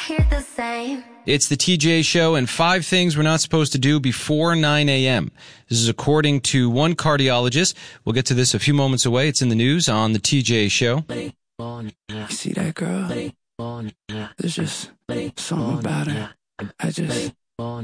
hear the same. It's the TJ Show and 5 things we're not supposed to do before 9 a.m. This is according to one cardiologist. We'll get to this a few moments away. It's in the news on the TJ Show. You see that girl? There's just something about her. I just